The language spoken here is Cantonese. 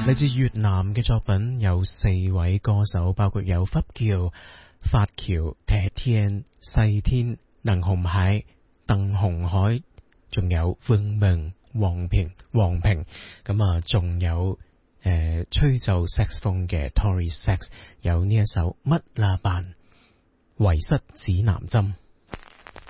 嚟自越南嘅作品有4位歌手，包括有忽橋、發橋、鐵天、細天、能紅海、鄧紅海，仲有vương明、黃平，咁啊，仲有吹奏 saxophone 嘅 Tory Sax， 有呢一首乜啦扮遺失指南針。